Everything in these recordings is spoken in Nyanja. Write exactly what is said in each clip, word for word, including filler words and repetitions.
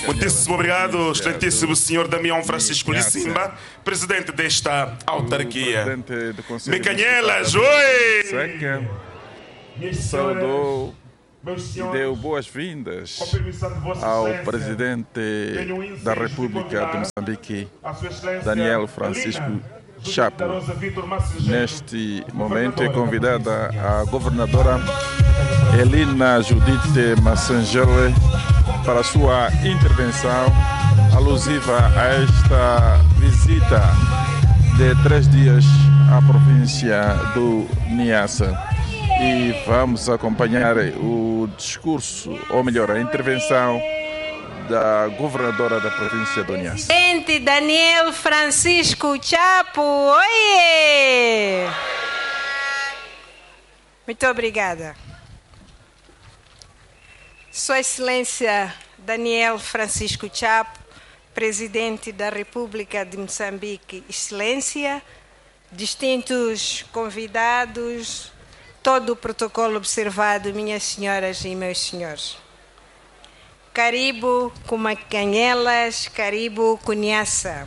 Muitíssimo obrigado, excelentíssimo senhor Damião Francisco Lissimba, presidente desta autarquia. Micanhelas, oi! Saudou e deu boas-vindas ao presidente da República de Moçambique, Daniel Francisco Chapo. Neste momento é convidada a governadora Helena Judite Massangele para sua intervenção alusiva a esta visita de três dias à província do Niassa. E vamos acompanhar o discurso, ou melhor, a intervenção da governadora da província do Niassa. Presidente Daniel Francisco Chapo, oiê! Muito obrigada. Sua Excelência Daniel Francisco Chapo, Presidente da República de Moçambique, Excelência, distintos convidados, todo o protocolo observado, minhas senhoras e meus senhores. Caribu Kumakanyelas, Caribu Kuniassa.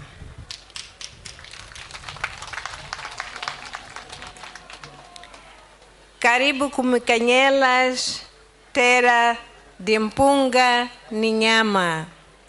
Caribu Kumakanyelas, terra de Mpunga Ninhama.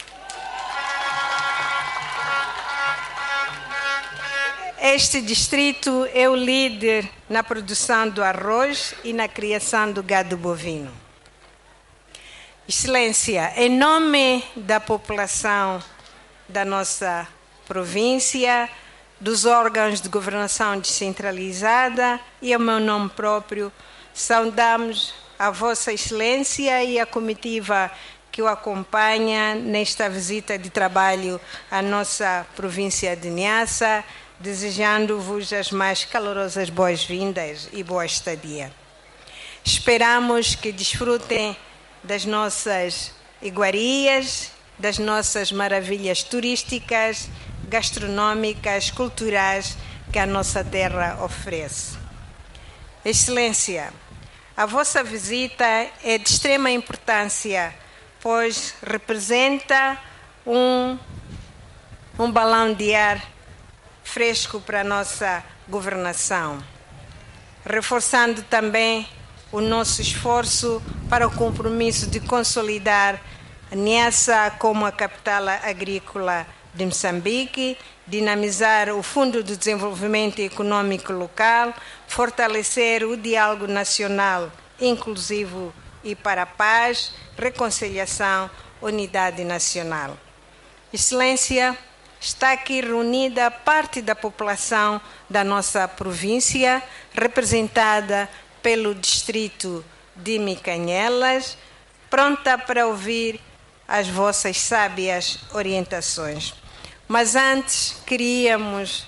Este distrito é o líder na produção do arroz e na criação do gado bovino. Excelência, em nome da população da nossa província, dos órgãos de governação descentralizada e ao meu nome próprio, saudamos a Vossa Excelência e a comitiva que o acompanha nesta visita de trabalho à nossa província de Niassa, desejando-vos as mais calorosas boas-vindas e boa estadia. Esperamos que desfrutem das nossas iguarias, das nossas maravilhas turísticas, gastronômicas, culturais que a nossa terra oferece. Excelência, a vossa visita é de extrema importância, pois representa um, um balão de ar fresco para a nossa governação, reforçando também o nosso esforço para o compromisso de consolidar a Niassa como a capital agrícola de Moçambique, dinamizar o Fundo de Desenvolvimento Econômico Local, fortalecer o diálogo nacional inclusivo e para a paz, reconciliação, unidade nacional. Excelência, está aqui reunida parte da população da nossa província, representada pelo distrito de Micanhelas, pronta para ouvir as vossas sábias orientações. Mas antes, queríamos,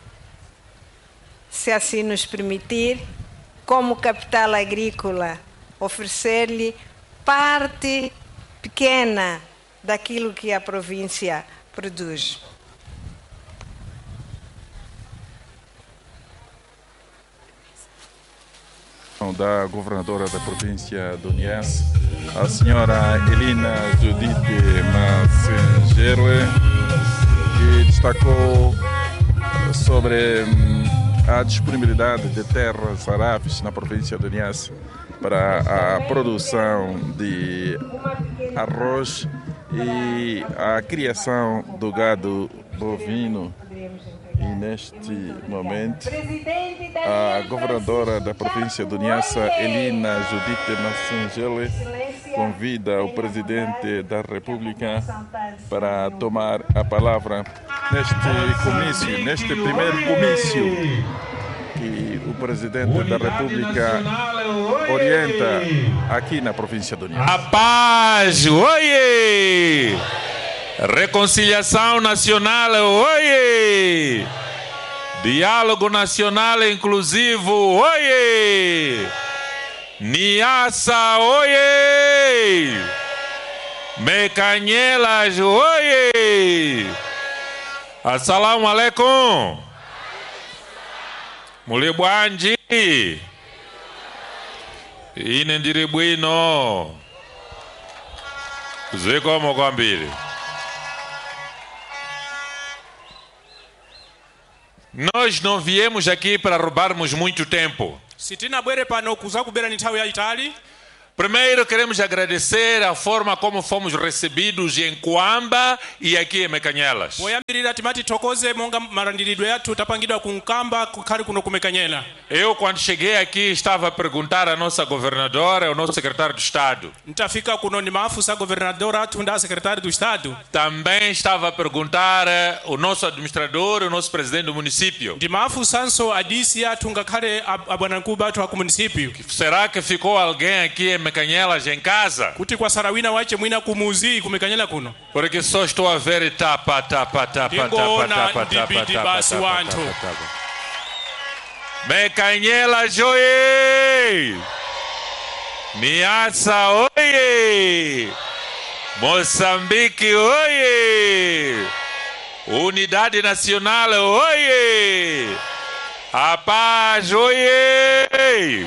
se assim nos permitir, como capital agrícola, oferecer-lhe parte pequena daquilo que a província produz. Da governadora da província do Niassa, a senhora Helena Judite Massangele, que destacou sobre a disponibilidade de terras aráveis na província do Niassa para a produção de arroz e a criação do gado bovino. E neste momento, a governadora da província do Niassa, Helena Judite Massangele, convida o presidente da República para tomar a palavra neste comício, neste primeiro comício que o presidente da República orienta aqui na província do Niassa. A paz, oiê! Reconciliação nacional, oiê! Diálogo nacional inclusivo, oiê! Niassa, oiê! Micanhelas, oiê! Assalamu alaikum! Muli bwanji? Ine ndiri bwino. Zikomo kwambiri. Nós não viemos aqui para roubarmos muito tempo. Sitina bwere pano kuza kubera ni nthawi yayitali. Primeiro queremos agradecer a forma como fomos recebidos em Nkwamba e aqui em Mekanyelas. Poyambirira timati tokoze monga marandiridwe yathu tapangidwa ku Nkamba kukhali kuno ku Mekanyela. Eu quando cheguei aqui estava a perguntar à nossa governadora, ao nosso secretário de Estado. Ntafika kuno ni maafusa governadora athu nda secretário do Estado. Também estava a perguntar ao nosso administrador, ao nosso presidente do município. Ndi maafusa nso adisi athu ngakhale abwanamkubwa athu aku município. Será que ficou alguém aqui em Mekanyelas em casa? Kuti kwa sarawina wache mwina kumuzi ku Mekanyela kuno. Porque só estou a ver tapa tapa tapa tapa tapa tapa tapa. Mekanyelas oye! Niassa oye! Moçambique oye! Unidade Nacional oye! A paz oye!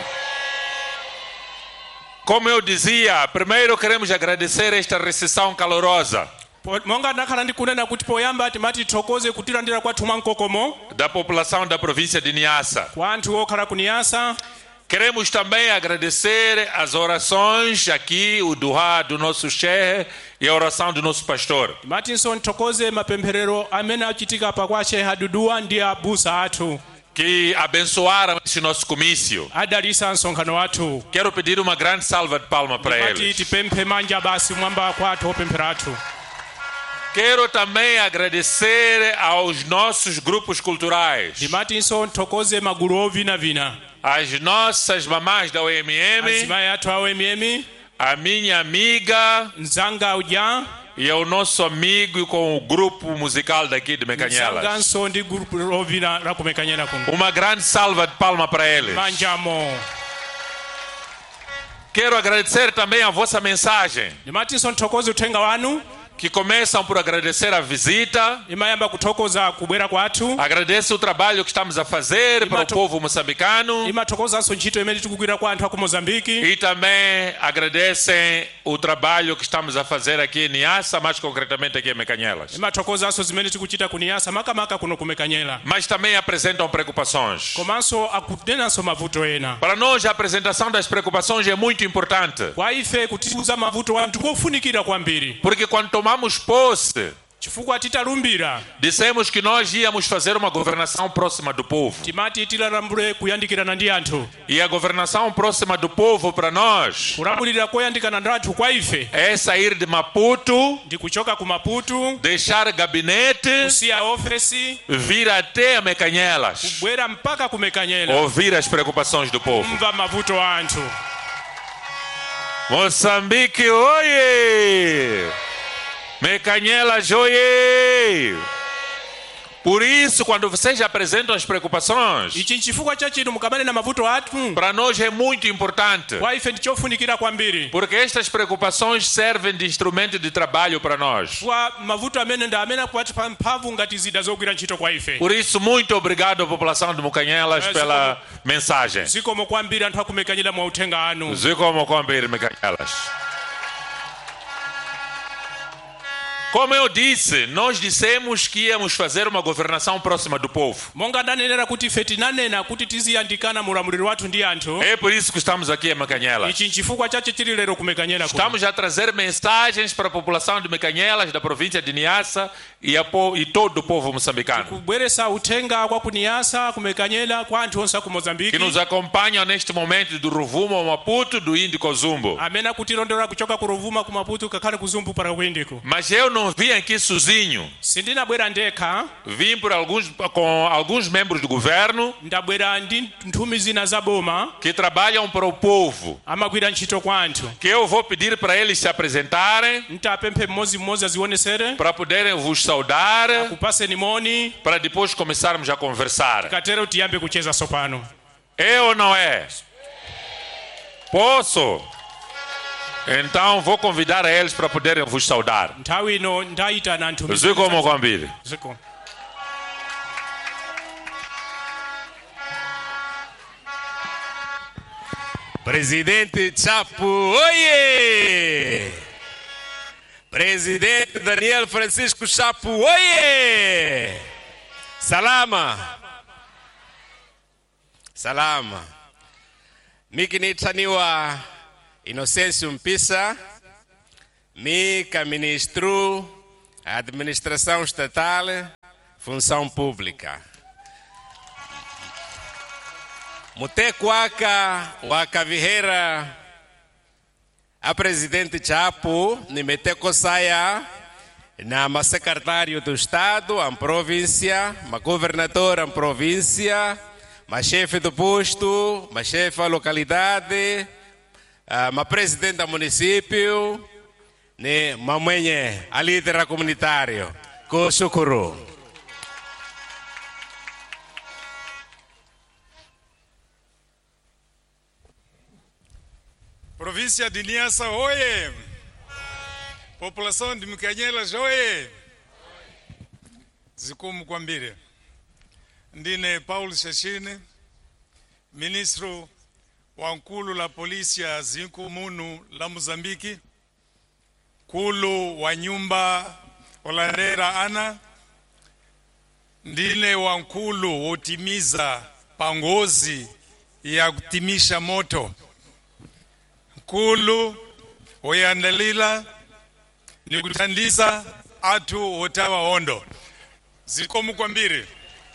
Como eu dizia, primeiro queremos agradecer esta recepção calorosa monga ndakhala ndikunena kuti poyamba timati thokoze kutilandira kwathu mwankokomo da população da província de Niassa. Kwa anthu okhala ku Niassa. Queremos também agradecer as orações aqui, o duá do nosso chefe e a oração do nosso pastor. Matinson thokoze mapempherero amene achitika pa kwa cheha dudua ndi abusa athu que abençoaram esse nosso comício. Adalisa nsonkhano athu. Quero pedir uma grande salva de palmas para eles. Tipemphe manja basi mwamba kwathu opemphera athu. Quero também agradecer aos nossos grupos culturais. Matinson thokoze magulu ovina vina. As nossas mamás da O M M. Azimayi athu a O M M. A minha amiga. Nzanga uja. E ao nosso amigo com o grupo musical daqui de Mekanyelas. Uma grande salva de palmas para eles. Quero agradecer também a vossa mensagem, que começam por agradecer a visita. Agradeço o trabalho que estamos a fazer para o povo moçambicano. E também agradecem o trabalho que estamos a fazer aqui em Niassa, mais concretamente aqui em Mekanyelas. Mas também apresentam preocupações. Para nós a apresentação das preocupações é muito importante. Porque quando tomamos posse, dissemos que nós íamos fazer uma governação próxima do povo. E a governação próxima do povo para nós é sair de Maputo, deixar gabinete, vir até a Mekanyelas, ouvir as preocupações do povo. Moçambique, oie! Mekanyelas, oie! Por isso, quando vocês apresentam as preocupações, para nós é muito importante. Porque estas preocupações servem de instrumento de trabalho para nós. Por isso, muito obrigado à população de Mekanyelas pela mensagem. Zikomo kwambiri Mekanyelas. Como eu disse, nós dissemos que íamos fazer uma governação próxima do povo. É por isso que estamos aqui em Mekanyelas. Estamos a trazer mensagens para a população de Mekanyelas, da província de Niassa e, a, e todo o povo moçambicano. Que nos acompanham neste momento do Rovuma ao Maputo, do Índico ao Zumbo. Mas eu não vim aqui sozinho. Vim por alguns, com alguns membros do governo que trabalham para o povo. Que eu vou pedir para eles se apresentarem, para poderem vos saudar, para depois começarmos a conversar. É ou não é? Posso? Então vou convidar a eles para poderem vos saudar. Zikomo kwambiri. Presidente Chapo, oye! Presidente Daniel Francisco Chapo, oye! Salama. Salama. Miki nitaniwa Inocêncio Mpisa, Mika ministro Administração Estatal, Função Pública. Mutekwaka wakavihera a presidente Chapo, nimeteko saia na ma secretário do Estado, a província, ma governador a província, ma chefe do posto, ma chefe da localidade, ma presidente do município, ne ma mãe, a líder comunitário, com Chukuru. Província de Niassa, oie! População de Mekanyelas, oie! Zikomu Kwambire. Ndine Paulo Shashine, ministro wa nkulu la polícia Zinco Munu la Mozambique, kulu wa nyumba Olandera Ana, ndine wa nkulu utimiza pangozi ya kutimisha moto. Kulu oyandalila ni kutandiza atu otawa ondo. Zikomu Kwambire.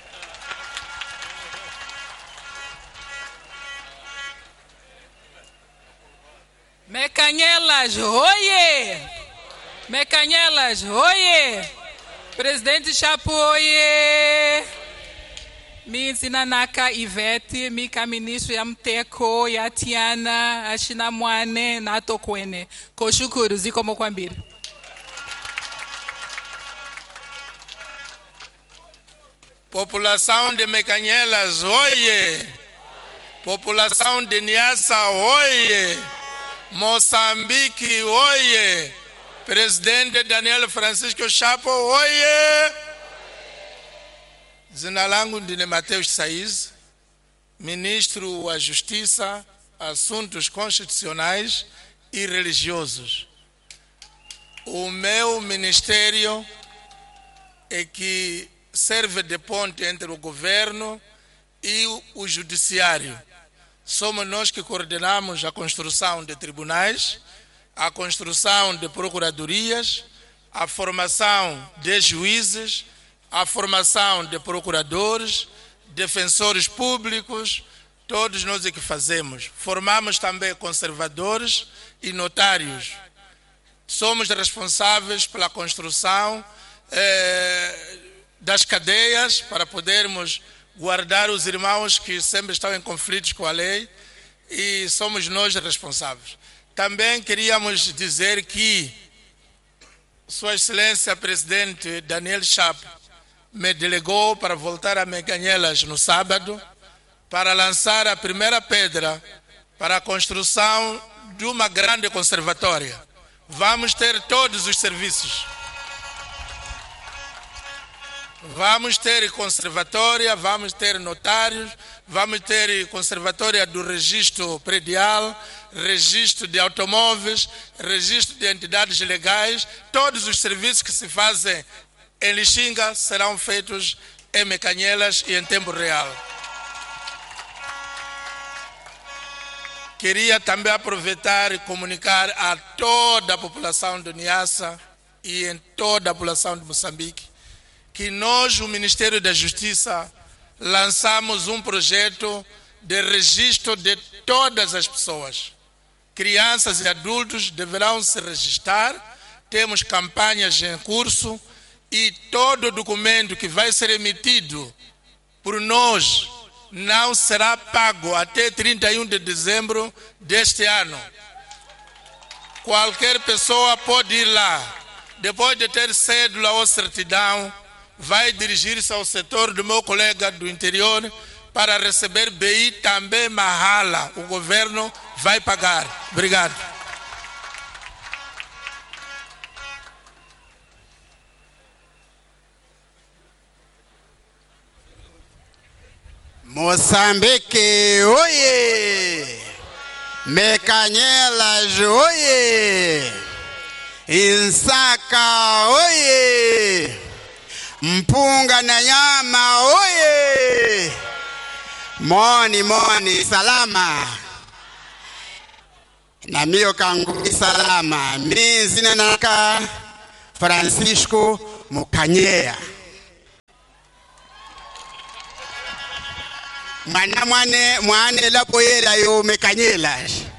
Mekanyelas, oye! Mekanyelas, oye! Presidente Chapo, oye! Mi zinanaka Ivete, mi ka ministro ya Mteko, ya Tiana, ashina mwane, na tokwene. Koshukuru, Zikomu Kwambire. População de Mekanyelas, oye! População de Niassa, oye! Moçambique, oye! Presidente Daniel Francisco Chapo, oye! Jina langu ndine Mateus Saiz, ministro da Justiça, Assuntos Constitucionais e Religiosos. O meu ministério é que serve de ponte entre o governo e o judiciário. Somos nós que coordenamos a construção de tribunais, a construção de procuradorias, a formação de juízes, a formação de procuradores, defensores públicos, todos nós é que fazemos. Formamos também conservadores e notários. Somos responsáveis pela construção eh, das cadeias para podermos guardar os irmãos que sempre estão em conflitos com a lei, e somos nós responsáveis. Também queríamos dizer que Sua Excelência Presidente Daniel Chapo me delegou para voltar a Mekanyelas no sábado para lançar a primeira pedra para a construção de uma grande conservatória. Vamos ter todos os serviços. Vamos ter conservatória, vamos ter notários, vamos ter conservatória do registro predial, registro de automóveis, registro de entidades legais. Todos os serviços que se fazem em Lixinga serão feitos em Mekanyelas e em tempo real. Queria também aproveitar e comunicar a toda a população de Niassa e em toda a população de Moçambique que nós, o Ministério da Justiça, lançamos um projeto de registro de todas as pessoas. Crianças e adultos deverão se registrar, temos campanhas em curso, e todo documento que vai ser emitido por nós não será pago até trinta e um de dezembro deste ano. Qualquer pessoa pode ir lá, depois de ter cédula ou certidão, vai dirigir-se ao setor do meu colega do interior para receber B I também mahala. O governo vai pagar. Obrigado. Moçambique, oye! Mekanyelas, oye! Insaka oye! Mpunga na nyama oye! Moni moni salama. Na mio kangu salama. Minzi na naka Francisco Mukanyea. Mwana mwane mwane la poera yo Mekanyela.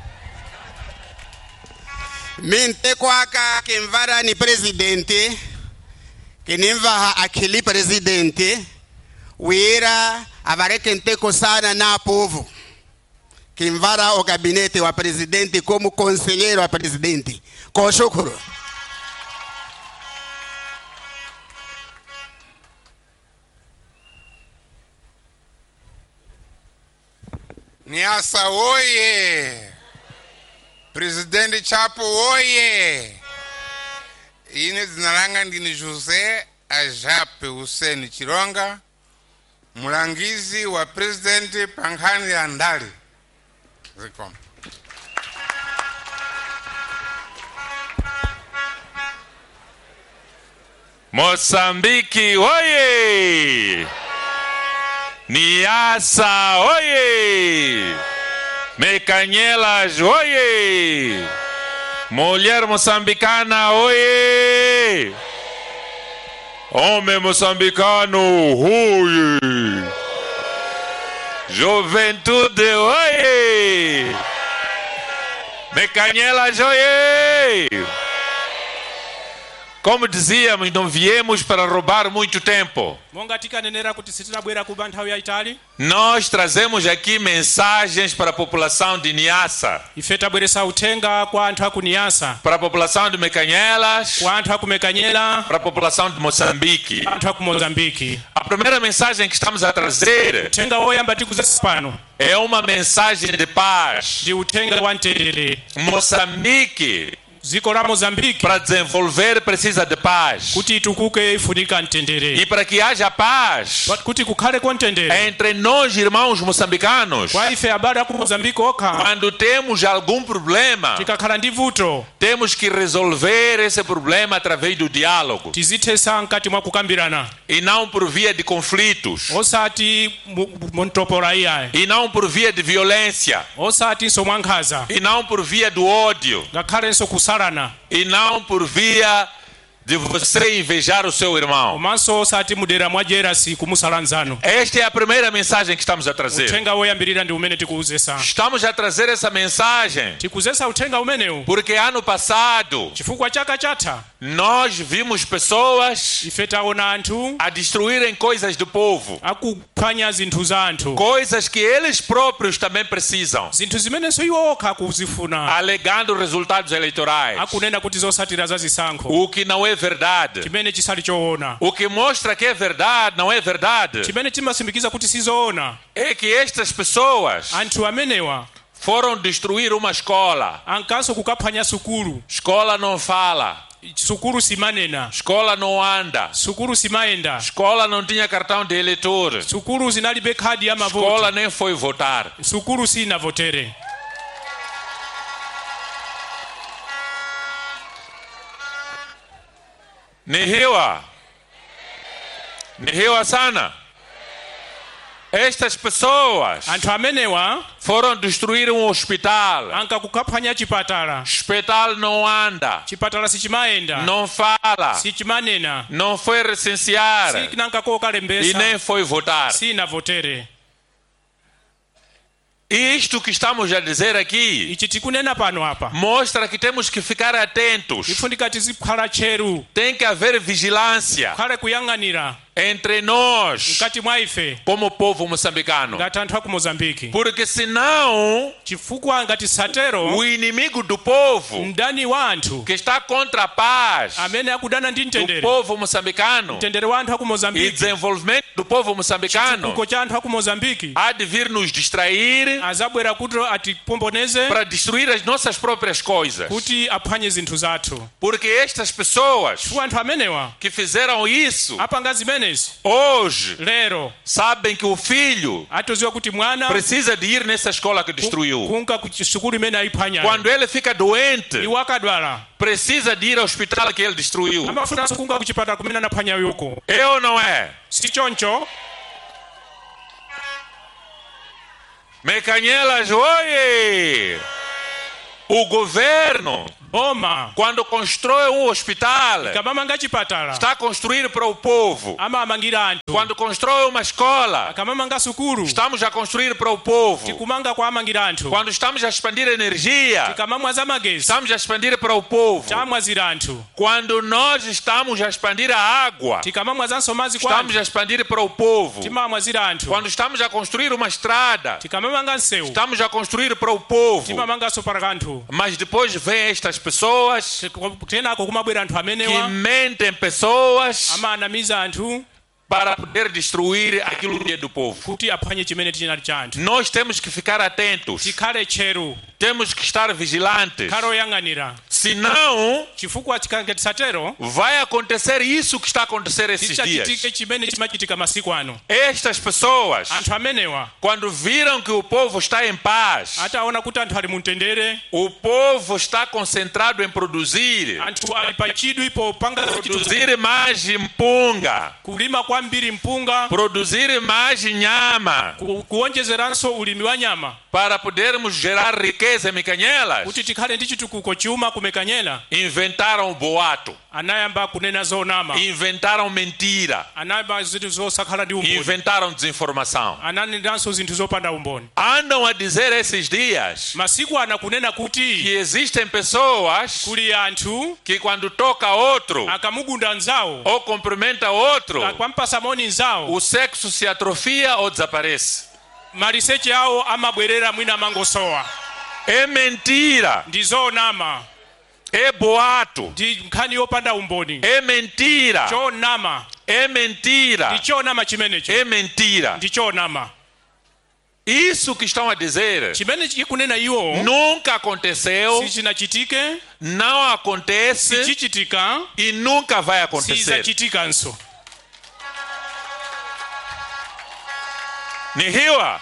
Minte kwaka kimvara ni presidente. Kinimva akili presidente. Wira avareke nteko sana na povo. Kimvara o gabinete wa presidente como conselheiro wa presidente. Koshukuru. Niasa oye! Presidente Chapo oye! Ine zinalanga ndini José Ajape Hussein Chironga, mulangizi wa presidente Pankhani ya Ndali. Zikoma. Mosambiki oye! Niasa oye! Mekanyelas oye! Mulher moçambicana oye! Homem moçambicano oye! Juventude oye! Mekanyelas oye! Como dizíamos, não viemos para roubar muito tempo. Nós trazemos aqui mensagens para a população de Niassa, para a população de Mekanyelas, para a população de Moçambique. A primeira mensagem que estamos a trazer é uma mensagem de paz. Moçambique, para desenvolver precisa de paz. E para que haja paz entre nós, irmãos moçambicanos, quando temos algum problema, temos que resolver esse problema através do diálogo e não por via de conflitos, e não por via de violência, e não por via do ódio, e não por via de você invejar o seu irmão. Esta é a primeira mensagem que estamos a trazer. Estamos a trazer essa mensagem porque ano passado nós vimos pessoas a destruírem coisas do povo, coisas que eles próprios também precisam, alegando resultados eleitorais, o que não é verdade. O que mostra que é verdade não é verdade é que estas pessoas foram destruir uma escola. Escola não fala, escola não anda, escola não tinha cartão de eleitor, escola nem foi votar. Nihiwa Nihiwa sana. Estas pessoas foram destruir um hospital. Hospital não anda, não fala, não foi recensear e nem foi votar. E isto que estamos a dizer aqui mostra que temos que ficar atentos. Tem que haver vigilância entre nós como povo moçambicano, porque senão o inimigo do povo que está contra a paz do povo moçambicano e desenvolvimento do povo moçambicano há de vir nos distrair para destruir as nossas próprias coisas, porque estas pessoas que fizeram isso zimenezi hoje lero sabem que o filho atoziwa kuti mwana precisa de ir nessa escola que destruiu. kunka ku sukulu imene ayiphwanya. Quando ele fica doente, iwo akadwala precisa de ir ao hospital que ele destruiu. amafunanso kunka ku chipatala kumene anaphwanya yuko. É ou não é? si choncho? Mecanhelas, oie! O governo, Oma, quando constrói um hospital, kamamanga chipatala está a construir para o povo. amamangira anthu. Quando constrói uma escola, kamamanga sukulu estamos a construir para o povo. tikumanga kwa amangira anthu. Quando estamos a expandir energia, tikamamwaza magezi estamos a expandir para o povo. tamwazira anthu. Quando nós estamos a expandir a água, tikamamwazanso mazi kwa estamos a expandir para o povo. timamwazira anthu. Quando estamos a construir uma estrada, tikamamanga nsewu estamos a construir para o povo. timamanganso para anthu. Mas depois vem estas pessoas tenako kumabwera anthu que amenewa mentem pessoas amanamiza anthu para poder destruir aquilo que é do povo. kuti aphwanye chimene chinali cha anthu. Nós temos que ficar atentos, tikhale tcheru, temos que estar vigilantes. khale oyang'anira, Senão, chifukwa tikange tisatero vai acontecer isso que está a acontecer esses dias. tichachitike chimene chimachitika masiku ano. Estas pessoas, anthu amenewa quando viram que o povo está em paz, ataona kuti anthu ali mumtendere, o povo está concentrado em produzir, anthu ali pa chidwi popanga produzir mais mpunga, kulima kwambiri mpunga, produzir mais nyama, ku- kuonjezeranso ulimi wa nyama para podermos gerar riqueza em Mecanhelas. kuti tikhale ndi chitukuko chuma kumekanyela. Inventaram boato, anayamba kunena zonama, inventaram mentira, anayamba zinthu zosakhala ndi umboni, inventaram desinformação. ananenanso zinthu zopanda umboni. Andam a dizer esses dias masiku ana kunena que kuti existem pessoas kuli anthu que quando toca outro akamugunda nzawo ou cumprimenta outro, akampasa moni nzawo o sexo se atrofia ou desaparece. maliseche awo amabwerera mwina mangosowa. É mentira, ndi zonama, é boato, ndi nkhani yopanda umboni, é mentira, chonama, é mentira, ndi chonama chimenecho, é mentira. ndi chonama. Isso que estão a dizer chimene chikunena iwo nunca aconteceu, sichinachitike, não acontece sichichitika, e nunca vai acontecer. sizachitikanso. Nihiwa,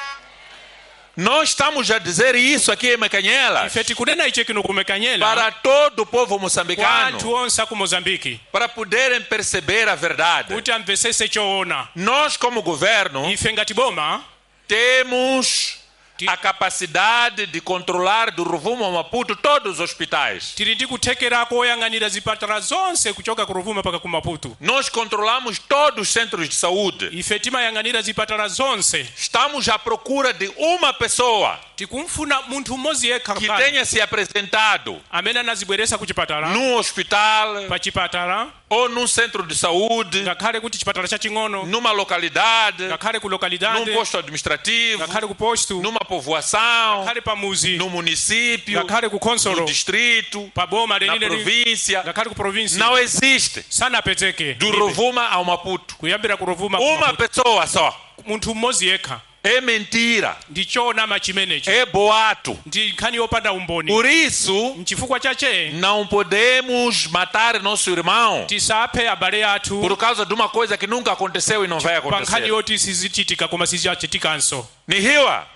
nós estamos a dizer isso aqui em Mecanhelas ife tikunena iche kino kumekanyela para todo o povo kwa moçambicano, anthu onse aku Mozambiki para poderem perceber a verdade. kuti amvesese choona. Nós, como governo, ife ngati boma temos a capacidade de controlar do Rovuma ao Maputo todos os hospitais. tili ndi kuthekerako oyang'anira zipatala zonse kuchoka ku Rovuma mpaka ku Maputo. Nós controlamos todos os centros de saúde. ife timayang'anira zipatala zonse. Estamos à procura de uma pessoa tikumfuna munthu mmodzi yekha que kale tenha se apresentado amene anazibweresa ku chipatala, num hospital pa chipatala, ou num centro de saúde, ngakhale kuti chipatala chaching'ono, numa localidade, ngakhale ku num lokalidade, posto administrativo, ngakhale ku posto, numa povoação, ngakhale pa muzi, no município, ngakhale ku no konsolo, distrito, pa boma na lenileni, província. ngakhale ku provinsi. Não existe sanapezeke do Rovuma ao Maputo kuyambira ku Rovuma ku uma Maputo. pessoa só. munthu mmodzi yekha. É mentira, ndi chonama chimenechi, é boato. ndi nkhani yopanda umboni. Por isso, nchifukwa chache não podemos matar nosso irmão tisaphe abale athu por causa de uma coisa que nunca aconteceu e não vai pa nkhani acontecer. yoti sizichitika koma sizachitikanso. Nihiwa,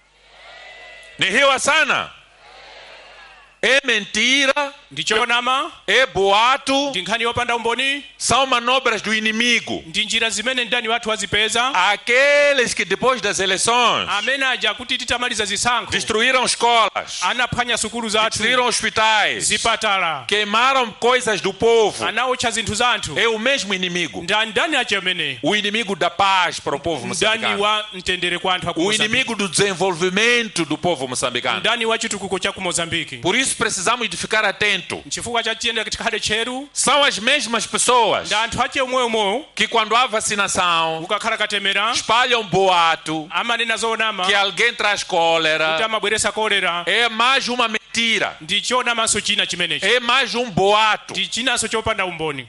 nihiwa sana. É mentira, ndi chonama, é boato, ndi nkhani yopanda umboni, são manobras do inimigo. ndi njira zimene ndani wathu wazipeza, Aqueles que depois das eleições amene aja kuti titamaliza zisankho destruíram escolas, anaphwanya sukulu zathu, destruíram hospitais, zipatala, queimaram coisas do povo. anaotcha zinthu za anthu. É o mesmo inimigo. ndani ndani ache amene O inimigo da paz para o povo ndani moçambicano. wa mtendere kwa anthu aku O Mozambiki. inimigo do desenvolvimento do povo moçambicano. ndani wa chitukuko cha ku Mozambiki. Por isso precisamos de ficar atento. nchifukwa cha tiyenda tikhale cheru, São as mesmas pessoas ndi anthu ache omweomwe que quando há vacinação ukakhala katemera espalham boato amanena zonama que alguém traz kuti cólera. amabweresa kolera. É mais uma mentira. ndi chonamanso china chimenechi, É mais um boato. ndi chinanso chopanda umboni.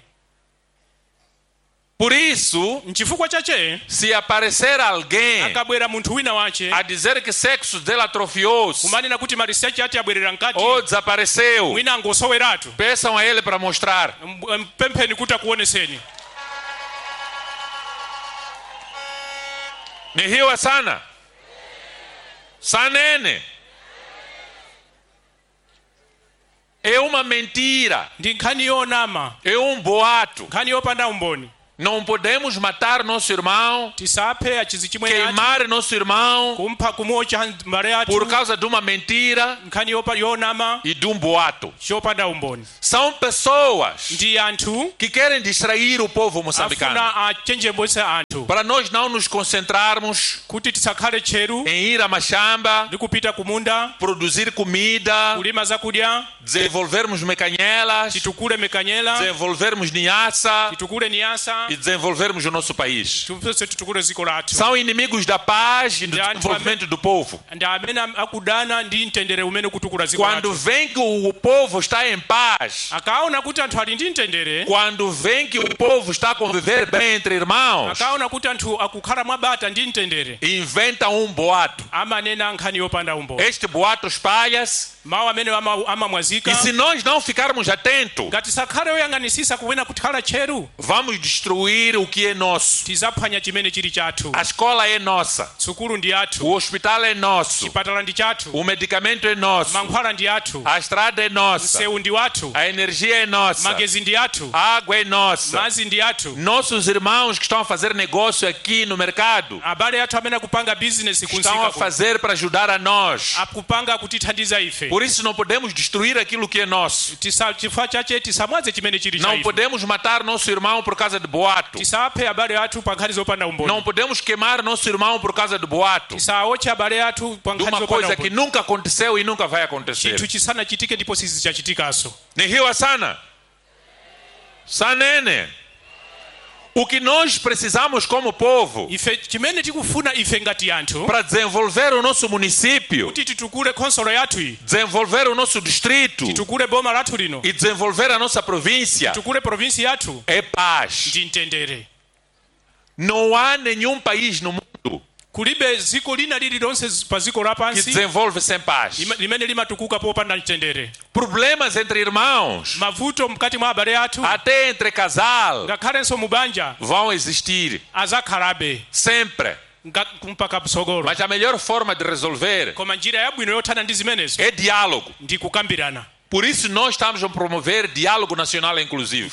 Por isso, nchifukwa chache se aparecer alguém akabwera munthu wina wache a dizer que sexo dele atrofiou-se kumanena kuti maliseche ati abwerera mkati ou desapareceu, mwina angosoweratu, peçam a ele para mostrar. mpempheni kuti akuoneseni. Nihiwa sana. Sanene. É uma mentira. É um boato. Não podemos matar nosso irmão, queimar nosso irmão por causa de uma mentira e de um boato. São pessoas que querem distrair o povo moçambicano para nós não nos concentrarmos em ir a mashamba, produzir comida, desenvolvermos mecanhelas, desenvolvermos niassa e desenvolvermos o nosso país. São inimigos da paz e do desenvolvimento do povo. Quando vem que o povo está em paz, quando vem que o povo está a conviver bem entre irmãos, inventam um boato. Este boato espalha-se. E se nós não ficarmos atentos, vamos destruir o que é nosso. A escola é nossa. O hospital é nosso. O medicamento é nosso. A estrada é nossa. A energia é nossa. A água é nossa. Nossos irmãos que estão a fazer negócio aqui no mercado estão a fazer para ajudar a nós. Por isso não podemos destruir aquilo que é nosso. Não podemos matar nosso irmão por causa de boato. Não podemos queimar nosso irmão por causa de boato. De uma coisa que nunca aconteceu e nunca vai acontecer. Nihiwa sana. Sanene. O que nós precisamos como povo para desenvolver o nosso município, desenvolver o nosso distrito e desenvolver a nossa província é paz. Não há nenhum país no mundo que desenvolve sem paz. Problemas entre irmãos, até entre casal, vão existir sempre. Mas a melhor forma de resolver é diálogo. Por isso nós estamos a promover diálogo nacional inclusivo,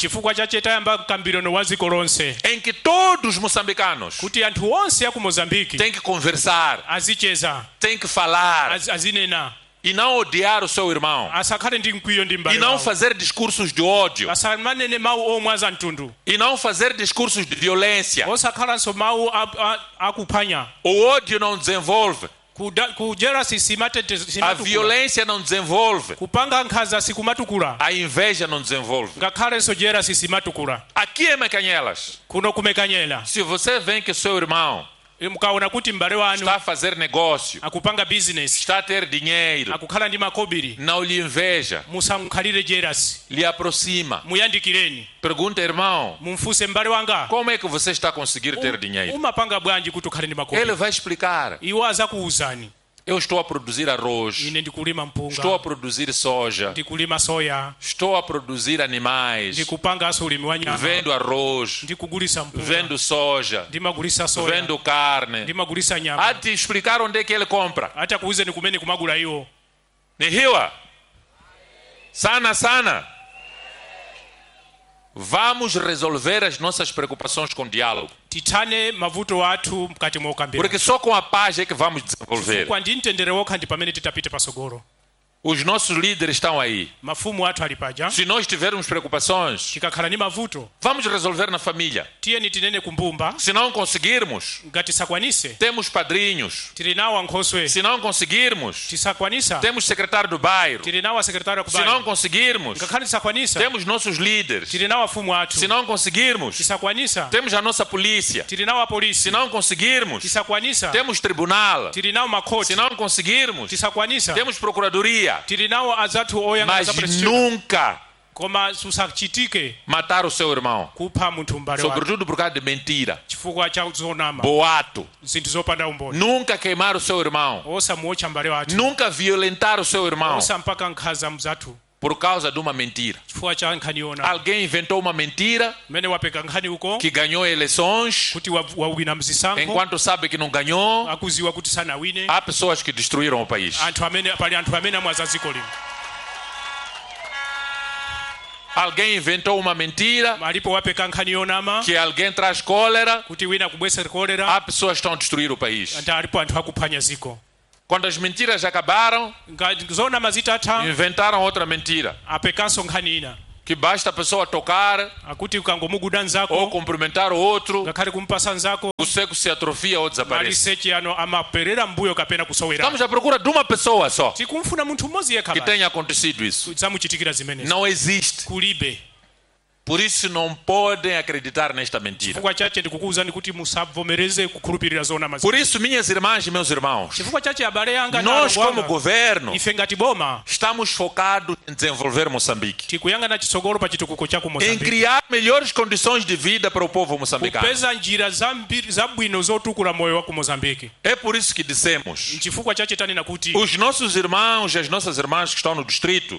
em que todos os moçambicanos têm que conversar, têm que falar e não odiar o seu irmão, e não fazer discursos de ódio, e não fazer discursos de violência. O ódio não desenvolve. A violência não desenvolve. A inveja não desenvolve. Aqui é Mecanhelas. Se você vê que o seu irmão está a fazer negócio, está a ter dinheiro, não lhe inveja, lhe aproxima, pergunta, irmão, como é que você está a conseguir ter dinheiro? Ele vai explicar. Eu estou a produzir arroz, estou a produzir soja, estou a produzir animais, vendo arroz, vendo soja, vendo carne. A te explicar onde é que ele compra. Nihiwa sana sana. Vamos resolver as nossas preocupações com diálogo. Porque só com a paz é que vamos desenvolver. Os nossos líderes estão aí. Se nós tivermos preocupações, vamos resolver na família. Se não conseguirmos, temos padrinhos. Se não conseguirmos, temos secretário do bairro. Se não conseguirmos, temos nossos líderes. Se não conseguirmos, temos a nossa polícia. Se não conseguirmos, temos tribunal. Se não conseguirmos, temos procuradoria. Mas nunca matar o seu irmão, sobretudo por causa de mentira, boato. Nunca queimar o seu irmão, nunca violentar o seu irmão. por causa de uma mentira. Alguém inventou uma mentira que ganhou eleições, enquanto sabe que não ganhou. Há pessoas que destruíram o país. Alguém inventou uma mentira que alguém traz cólera. Há pessoas que estão a destruir o país. Quando as mentiras acabaram, inventaram outra mentira. Que basta a pessoa tocar ou cumprimentar o outro, o seco se atrofia ou desaparece. Estamos à procura de uma pessoa só que tenha acontecido isso. Não existe. Por isso não podem acreditar nesta mentira. Por isso, minhas irmãs e meus irmãos, nós como governo estamos focados em desenvolver Moçambique, em criar melhores condições de vida para o povo moçambicano. É por isso que dissemos, os nossos irmãos e as nossas irmãs que estão no distrito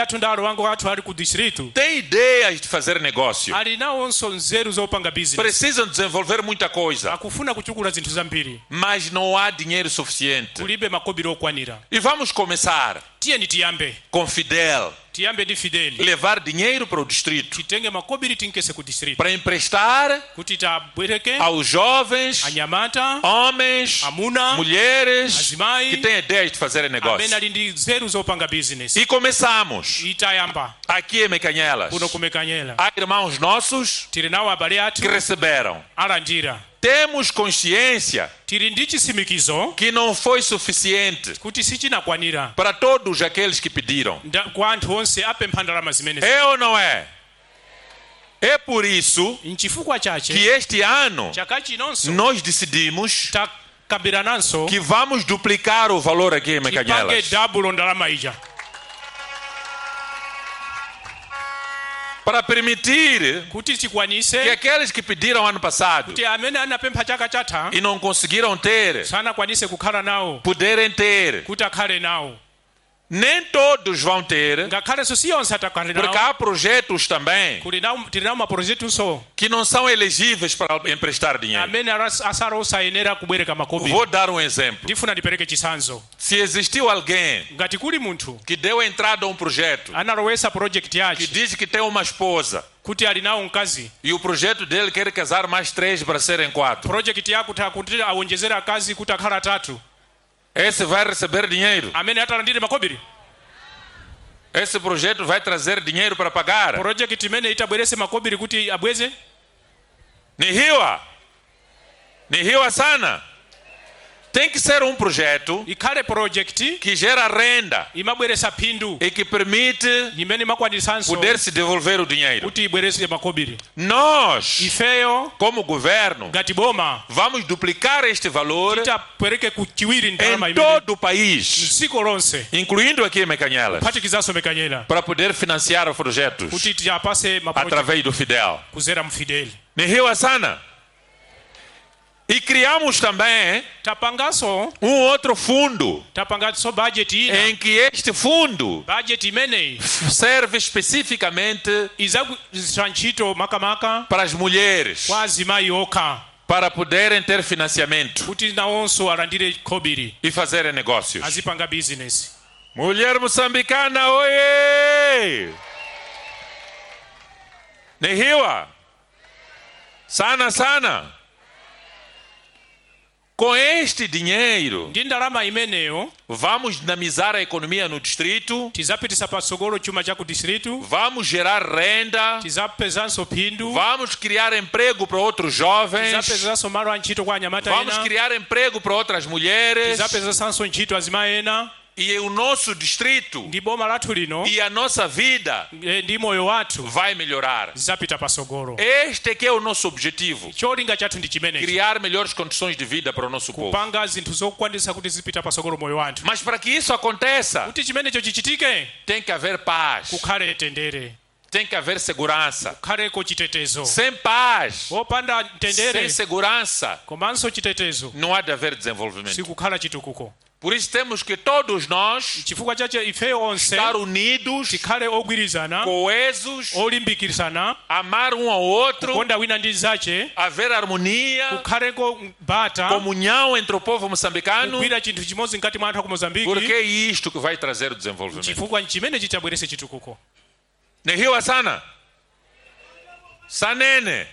têm ideias de fazer negócio. Precisam desenvolver muita coisa, mas não há dinheiro suficiente. E vamos começar com Fidel. Levar dinheiro para o distrito para emprestar aos jovens, homens, mulheres que têm ideias de fazer negócio. E começamos aqui em Mecanhelas. Há irmãos nossos que receberam. Temos consciência que não foi suficiente para todos aqueles que pediram. É ou não é? É por isso que este ano nós decidimos que vamos duplicar o valor aqui em Mecanhelas. Para permitir que aqueles que pediram ano passado e não conseguiram ter, puderem ter. Nem todos vão ter, porque há projetos também que não são elegíveis para emprestar dinheiro. Vou dar um exemplo. Se existiu alguém que deu entrada a um projeto que diz que tem uma esposa e o projeto dele quer casar mais três para serem quatro, esse vai receber dinheiro. Esse projeto vai trazer dinheiro para pagar. Nihiwa. Nihiwa sana. Tem que ser um projeto que gera renda e que permite poder se devolver o dinheiro. Nós, como governo, vamos duplicar este valor em todo o país, incluindo aqui em Mecanhelas, para poder financiar os projetos através do Fidel. Nihiwa sana. E criamos também um outro fundo em que este fundo serve especificamente para as mulheres, para poderem ter financiamento e fazerem negócios. Mulher moçambicana, oiê! Nihiwa, sana sana. Com este dinheiro, vamos dinamizar a economia no distrito, vamos gerar renda, vamos criar emprego para outros jovens, vamos criar emprego para outras mulheres. E o nosso distrito e a nossa vida vai melhorar. Este é que é o nosso objetivo. Criar melhores condições de vida para o nosso povo. Mas para que isso aconteça, tem que haver paz. Tem que haver segurança. Sem paz, sem segurança, não há de haver desenvolvimento. Por isso temos que todos nós chifukwa chache ife onse estar unidos, tikhale ogwirizana, coesos, olimbikisana, amar um ao outro, kukonda wina ndi zache, haver harmonia, kukhaleko bata, comunhão entre o povo moçambicano, kugwira chinthu chimodzi ngati mwa anthu aku Mozambique, porque é isto que vai trazer o desenvolvimento. chifukwa chimene chichabwerese chitukuko. Nehiwa sana sanene.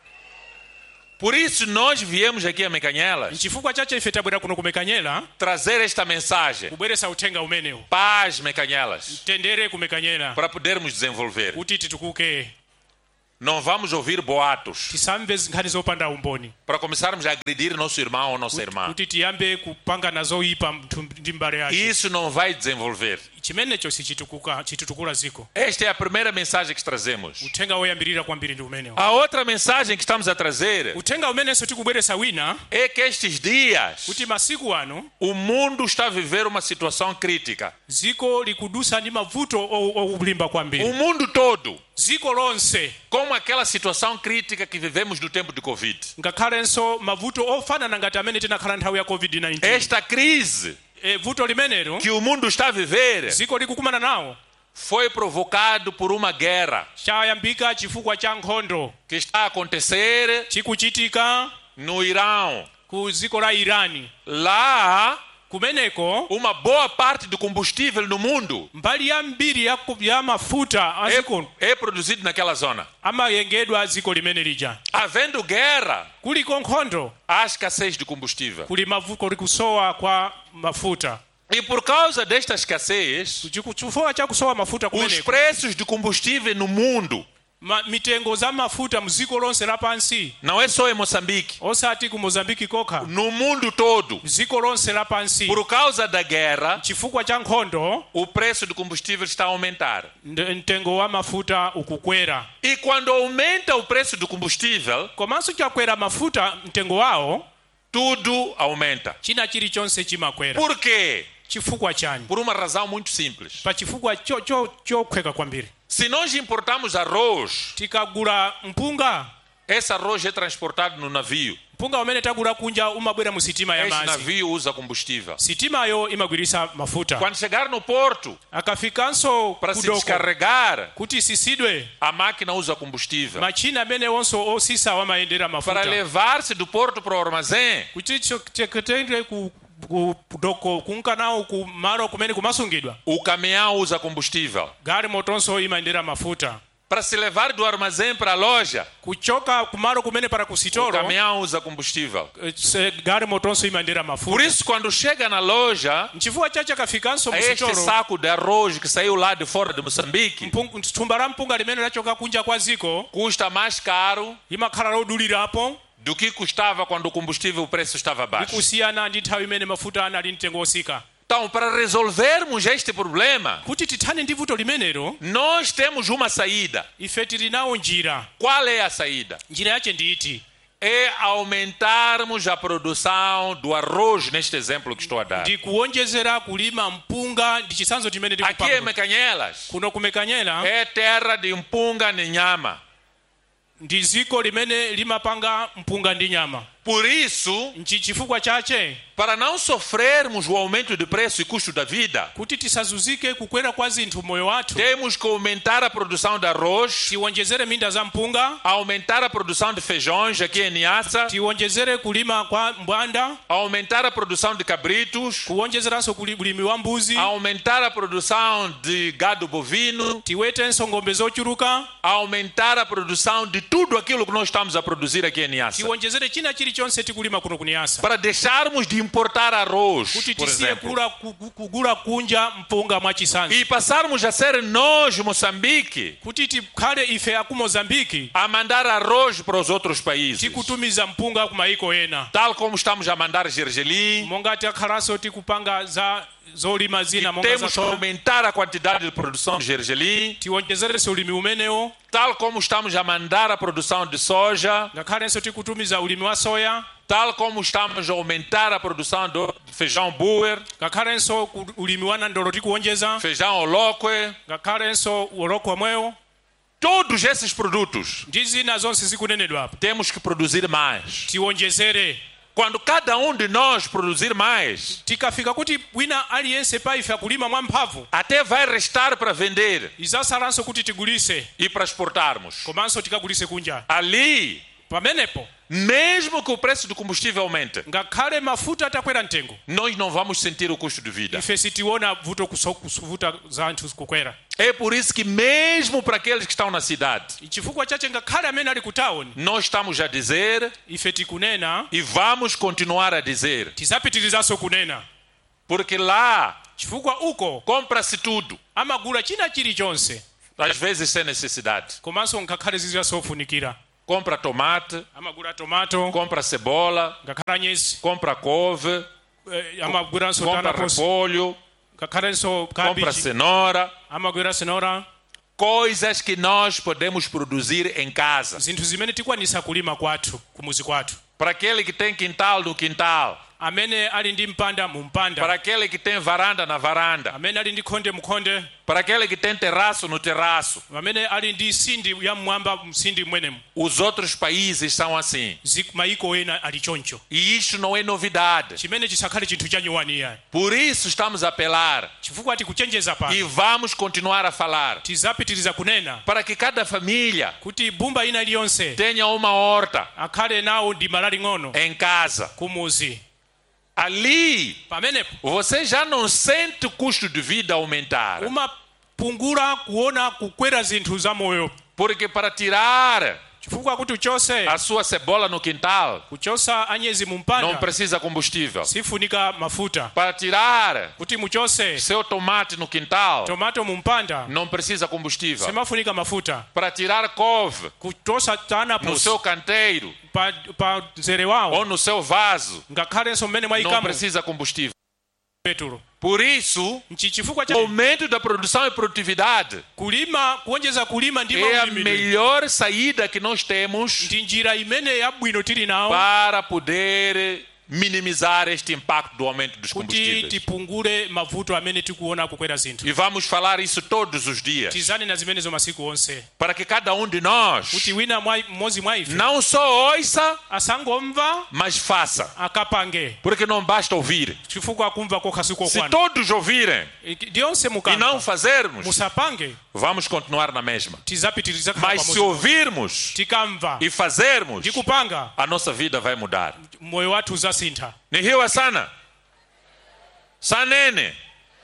Por isso nós viemos aqui a Mecanhelas chifukwa chache ife tabwera kuno ku Mekanyela trazer esta mensagem, kubweresa uthenga umenewu, paz Mecanhelas, tendere ku Mekanyela, para podermos desenvolver. kuti titukuke. Não vamos ouvir boatos tisamve nkhani zopanda umboni, para começarmos a agredir nosso irmão ou nossa irmã. kuti tiyambe kupanga nazoyipa mnthu ndi mbale yake. Isso não vai desenvolver. chimenecho sichitukuka chitutukula ziko. Esta é a primeira mensagem que trazemos. uthenga woyambirira kwambiri ndi umenewu. A outra mensagem que estamos a trazer uthenga umenenso tikubweresa wina é que estes dias kuti masiku ano o mundo está a viver uma situação crítica. ziko likudusa ndi mavuto okulimba kwambiri. O mundo todo, ziko lonse, como aquela situação crítica que vivemos no tempo de Covid. ngakhalenso mavuto ofanana ngati amene tinakhala nthawi ya covid nineteen. Esta crise e, vuto limenelo que o mundo está a viver ziko likukumana nawo foi provocado por uma guerra chayambika chifukwa cha nkhondo que está a acontecer chikuchitika no Irão. ku ziko la Irani. Lá, kumeneko uma boa parte do combustível no mundo mbali ya mbiri ya, ya mafuta aziko é, é produzido naquela zona. amayengedwa ziko limene lija. Havendo guerra, kuliko nkhondo há escassez de combustível. kuli mavuto likusowa kwa mafuta. E por causa desta escassez, chifukwa cha kusowa mafuta os kumeneko, preços de combustível no mundo, Ma, mitengo za mafuta mziko lonse lapansi, não é só em Moçambique, osati ku Mozambique kokha, no mundo todo, mziko lonse lapansi, por causa da guerra, chifukwa cha nkhondo, o preço do combustível está a aumentar. mtengo wa mafuta ukukwera. E quando aumenta o preço do combustível, komanso chakwera mafuta mtengo wawo, tudo aumenta. china chilichonse chimakwera. Por quê? chifukwa chani? Por uma razão muito simples. pa chifukwa cho cho chokweka kwambiri. Se nós importamos arroz, tikagula mpunga, esse arroz é transportado no navio. mpunga umene tagula kunja umabwera mu sitima ya Esse madzi. navio usa combustível. sitimayo imagwirisa mafuta. Quando chegar no porto, akafikanso para se kudoko descarregar, kuti sisidwe, a máquina usa combustível. machina amene onso osisa wamayendera mafuta. Para levar-se do porto para o armazém, kuti cheketendre ku kudoko kunkanawo ku malo kumene kumasungidwa, o caminhão usa combustível. gari motonso imayendera mafuta. Para se levar do armazém para a loja, kuchoka kumalo kumene para o kusitoro, caminhão usa combustível. gari motonso imayendera mafuta. Por isso, quando chega na loja, nchifukwa chache akafikanso mu este sitoro, saco de arroz que saiu lá de fora de Moçambique thumba la mpunga limene lachoka kunja kwa ziko custa mais caro imakhala lodulirapo do que custava quando o combustível, o preço estava baixo. kusiyana ndi nthawi imene mafuta anali mtengo osika. Então, para resolvermos este problema, kuti tithane ndi vuto limenelo, nós temos uma saída. ife tili nawo njira. Qual é a saída? njira yache ndi iti? É aumentarmos a produção do arroz, neste exemplo que estou a dar. ndi kuonjezera kulima mpunga. ndi chisanzo chimene Aqui em Mecanhelas, kuno ku Mekanyela é terra de mpunga e nyama. ndi ziko limene limapanga mpunga ndi nyama. Por isso, chifukwa chache, para não sofrermos o aumento de preço e custo da vida, kuti tisazunzike kukwera kwa zinthu moyo wathu, temos que aumentar a produção de arroz, tiwonjezere minda za mpunga, aumentar a produção de feijões aqui em Niassa, tiwonjezere kulima kwa mbwanda, aumentar a produção de cabritos, kuwonjezeranso ulimi wa mbuzi, aumentar a produção de gado bovino, tiwetenso ng'ombe zochuluka, aumentar a produção de tudo aquilo que nós estamos a produzir aqui em Niassa. tiwonjezere china chilichonse tikulima kuno ku Niassa, Para deixarmos de importar arroz, kuti por tisiye exemplo, kula ku- kugula kunja mpunga mwa chisanzo, e passarmos a ser nós, Moçambique, kuti tikhale ife aku Mozambique a mandar arroz para os outros países, tikutumiza mpunga ku mayiko ena, tal como estamos a mandar gergelim. monga takhalanso tikupanga za zolima zina monga za Temos que soya, aumentar a quantidade de produção de gergelim, tiwonjezerenso ulimi umenewo, tal como estamos a mandar a produção de soja, ngakhalenso tikutumiza ulimi wa soya, tal como estamos a aumentar a produção do feijão buer, ngakhalenso ku- ulimi wa nandolo tikuwonjeza, feijão olokwe, ngakhalenso uloko wamwewo, todos esses produtos ndi zina zonse zikunenedwa apo, temos que produzir mais. tiwonjezere. Quando cada um de nós produzir mais, tikafika kuti wina aliyense paife kulima mwamphamvu, até vai restar para vender izasalanso kuti tigulise e para exportarmos. komanso tikagulise kunja. Ali, pamenepo mesmo que o preço do combustível aumente, ngakhale mafuta atakwera mtengo, nós não vamos sentir o custo de vida. ife sitiona vuto kuvuta za anthu kukwera. É por isso que mesmo para aqueles que estão na cidade, chifukwa chache ngakhale amene ali ku town, nós estamos a dizer ife tikunena e vamos continuar a dizer, tisapitirizaso kunena, porque lá chifukwa uko compra-se tudo, amagula china chilichonse, às vezes sem necessidade. komanso ngakhale zizasofunikira. Compra tomate, amagula tomato, compra cebola, ngakhale anyesi, compra couve, eh, amagula compra repolho, compra cenoura, amagula cenoura, coisas que nós podemos produzir em casa. zinthu zimene tikwanisa kulima kwathu kumuzi kwathu. Para aquele que tem quintal no quintal, amene ali ndi mpanda mu mpanda, para aquele que tem varanda na varanda, amene ali ndi khonde mu khonde, para aquele que tem terraço no terraço, amene ali ndi sindi ya mwamba msindi mwenemu. Os outros países são assim. maiko ena ali choncho. E isso não é novidade. chimene chisakhale chinthu chanyuwaniya. Por isso estamos a apelar chifukwa tikuchenjeza pano, e vamos continuar a falar, tizapitiriza kunena, para que cada família kuti bumba ina iliyonse tenha uma horta akhale nawo ndima laling'ono em casa. kumuzi. Ali, pamenepo você já não sente o custo de vida aumentar. umapungula kuona kukwera zinthu za moyo, porque para tirar chifukwa kuti uchose a sua cebola no quintal, kuchosa anyezi mu mpanda, não precisa combustível. sifunika mafuta. Para tirar kuti muchose seu tomate no quintal, tomato mu mpanda, não precisa combustível. simafunika mafuta. Para tirar couve kuchosa tanapos no seu canteiro, pa, pa zere wao, ou no seu vaso, ngakhalenso mmene não mwayikamo precisa combustível. petulo. Por isso, chifukwa o aumento da produção e produtividade kulima kuonjeza kulima ndimo é a melhor saída que nós temos ndi njira imene yabwino tili nawo para poder minimizar este impacto do aumento dos kuti combustíveis. tipungule mavuto amene tikuona kukwera zinthu. E vamos falar isso todos os dias, tizane na zimenezo masiku onse, para que cada um de nós kuti wina mmodzi mwa ife não só ouça, asangomva mas faça. akapange, Porque não basta ouvir. chifukwa kumva kokha Se sikokwana. todos ouvirem dionse e não mukamva fazermos, musapange, vamos continuar na mesma. tizapitiriza Mas se ouvirmos tikamva e fazermos, ndikupanga, a nossa vida vai mudar. moyo wathu uzasintha. Ni hiyo sana sanene.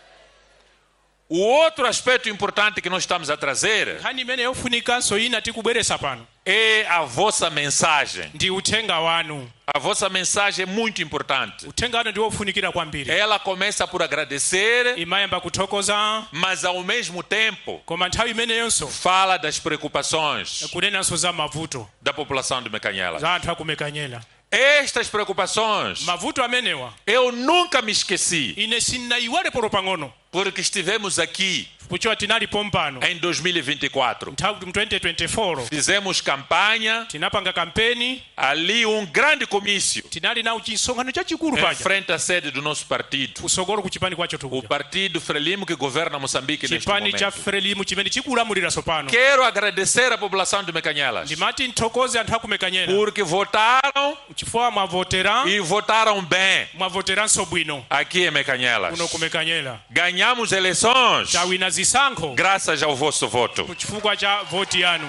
O outro aspecto importante que nós estamos a trazer nkhani imene yofunikanso ina tikubweresa pano é a vossa mensagem. ndi uthenga wanu. A vossa mensagem é muito importante. uthenga wanu ndi wofunikira kwambiri. Ela começa por agradecer, imayamba kuthokoza, mas ao mesmo tempo koma nthawi imeneyonso fala das preocupações kunenanso za mavuto da população de Mecanhela. za anthu akumekanyela. Estas preocupações mavuto amenewa eu nunca me esqueci, ine sinnayiwale polo pang'ono, porque estivemos aqui kuchiwa tinalipo mpano em dois mil e vinte e quatro. nthawi mu twenty twenty-four Fizemos campanha, tinapanga kampeni, ali um grande comício tinali nawo chisonkhano chachikulu em paja frente à sede do nosso partido, kusogolo ku chipani kwacho o tukuja, partido Frelimo que governa Moçambique neste chipani cha momento. Frelimo chimene chikulamuliraso pano. Quero agradecer à população de Mecanhelas, ndimati nthokoze anthu akumekanyela porque votaram chifukwa mwavotera, e votaram bem mwavoteranso bwino aqui em Mecanhelas. kuno kumekanyela. Ganhamos eleições tawina zisankho graças ao vosso voto. chifukwa cha voti yanu.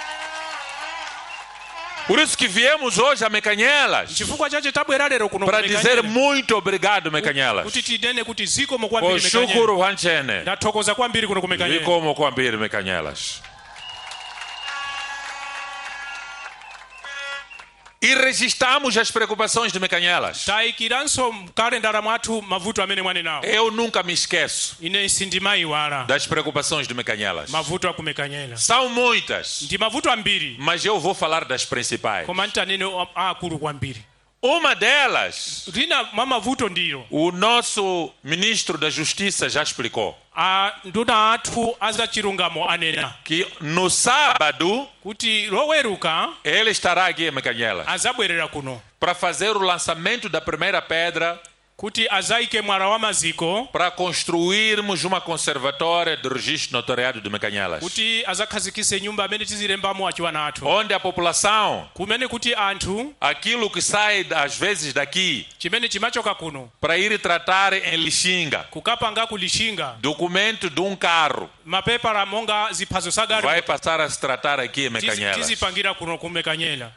Por isso que viemos hoje a Mecanhelas chifukwa chache tabwera lero kuno para dizer kumekanyela muito obrigado, Mecanhelas. kuti tinene kuti zikomo kwambiri Mekanyela. Kushukuru wanchene. ndathokoza kwambiri kuno kumekanyela. Zikomo kwambiri Mecanhelas. E registramos as preocupações de Mecanhelas. tayikiranso mkalendala mwathu mavuto amene mwanenawo. Eu nunca me esqueço ine sindimayiwala das preocupações de Mecanhelas. mavuto akumekanyela. São muitas, ndi mavuto ambiri, mas eu vou falar das principais. koma ntanene aakulu kwambiri. Uma delas, lina mwa mavuto ndilo o nosso ministro da Justiça já explicou, a nduna athu azachilungamo anena que no sábado kuti loweruka ele estará aqui em Mecanhelas azabwerera kuno para fazer o lançamento da primeira pedra kuti azaike mwala wa maziko para construirmos uma conservatória de registro notariado de Mekanyelas, kuti azakhazikise nyumba amene tizilembamo achiwana athu, onde a população, kumene kuti anthu aquilo que sai às vezes daqui chimene chimachoka kuno para ir tratar em Lixinga, kukapanga ku Lixinga, documento de um carro, mapepala monga ziphazo sagari vai passar a se tratar aqui em Mekanyelas. tizipangira kuno ku Mekanyela.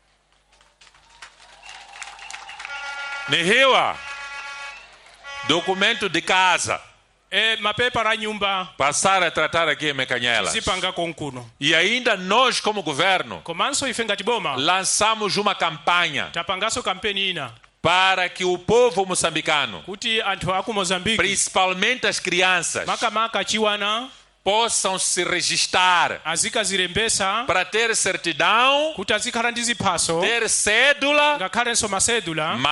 Nihiwa, documento de casa, e mapepala nyumba passar a tratar aqui em Mekanyelas. tizipanga konkuno. E ainda nós como governo Komanso ife ngati boma lançamos uma campanha tapangaso kampeni ina para que o povo moçambicano, kuti anthu aku Mozambique, principalmente as crianças, makamaka achiwana possam se registrar azikazilembesa para ter certidão, kuti azikhala ndi ziphaso ter cédula, ngakhalenso masedula,